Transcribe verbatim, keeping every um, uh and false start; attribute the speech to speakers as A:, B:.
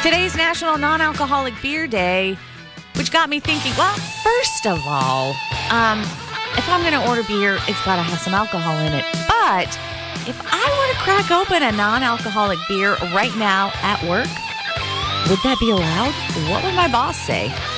A: Today's National Non-Alcoholic Beer Day, which got me thinking, well, first of all, um, if I'm going to order beer, it's got to have some alcohol in it. But if I were to crack open a non-alcoholic beer right now at work, would that be allowed? What would my boss say?